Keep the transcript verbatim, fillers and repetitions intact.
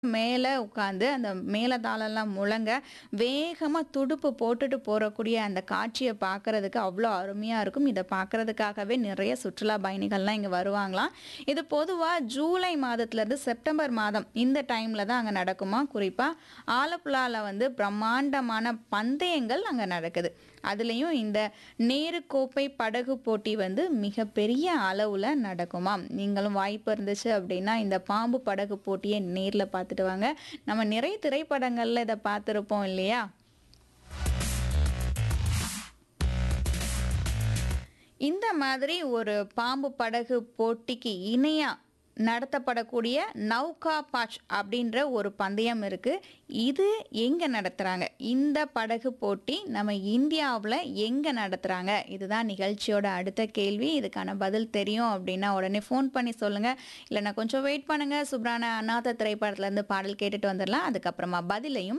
மேல உட்காந்து அந்த மேளதாளம்லாம் முழங்க, வேகமா துடுப்பு போட்டுட்டு போறக்கூடிய அந்த காட்சிய பார்க்கறதுக்கு அவ்ளோ அருமையா இருக்கும். இத பார்க்கறதுக்காகவே நிறைய சுற்றுலா பயணிகள்லாம் இங்க வருவாங்களாம். இது பொதுவா ஜூலை மாதத்துலருந்து செப்டம்பர் மாதம் இந்த டைம்ல தான் அங்க நடக்குமாம். குறிப்பா ஆலப்புழால வந்து பிரம்மாண்டமான பந்தயங்கள் அங்க நடக்குது. அதுலயும் இந்த நேரு கோப்பை படகு போட்டி வந்து மிகப்பெரிய அளவுல நடக்குமாம். நீங்களும் வாய்ப்பு இருந்துச்சு அப்படின்னா, இந்த பாம்பு படகு போட்டிய நேர்ல பார்த்துட்டு வாங்க. நம்ம நிறைய திரைப்படங்கள்ல இத பார்த்திருப்போம் இல்லையா? இந்த மாதிரி ஒரு பாம்பு படகு போட்டிக்கு இணையா நடத்தப்படக்கூடிய நௌகா பாச் அப்படின்ற ஒரு பந்தயம் இருக்கு. இது எங்க நடத்துறாங்க? இந்த படகு போட்டி நம்ம இந்தியாவுல எங்க நடத்துறாங்க? இதுதான் நிகழ்ச்சியோட அடுத்த கேள்வி. இதுக்கான பதில் தெரியும் அப்படின்னா உடனே ஃபோன் பண்ணி சொல்லுங்க. இல்லைன்னா கொஞ்சம் வெயிட் பண்ணுங்க. சூப்பரான அநாத திரைப்படத்துல இருந்து பாடல் கேட்டுட்டு வந்துடலாம். அதுக்கப்புறமா பதிலையும்